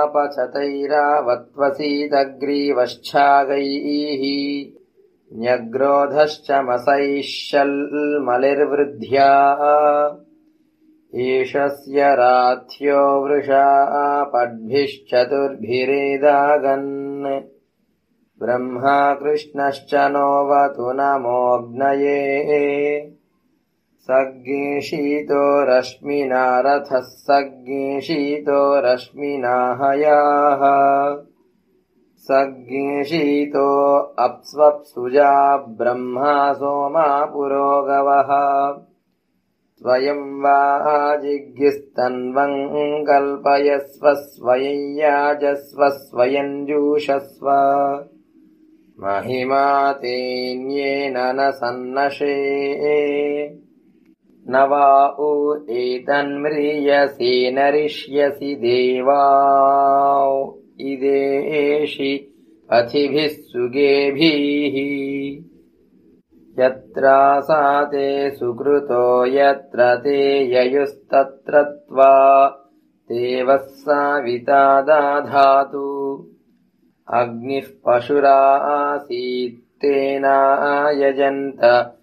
पचतैरावत्वसीदग्रीवश्चागैः न्यग्रोधश्च मसैः शल्मलिर्वृद्ध्या ईशस्य राथ्यो वृषा पद्भिश्चतुर्भिरेदागन् ब्रह्मा कृष्णश्च नोवतु नमोऽग्नये सज्ञीषीतो रश्मिना रथः सज्ञीषीतो रश्मिना हयाः सज्ञीषीतो अप्स्वप्सुजा ब्रह्मा सोमा पुरोगवः स्वयं वाजिज्ञस्तन्वं कल्पयस्व स्वयं याजस्व स्वयं जुषस्व महिमा तेन्येन न सन्नशे न वा उ एतन्म्रियसे नरिष्यसि देवा इदेषि पथिभिः सुगेभिः यत्रासाते सुकृतो यत्र ते ययुस्तत्र त्वा देवः साविता दाधातु अग्निः पशुरासीत्तेना यजन्त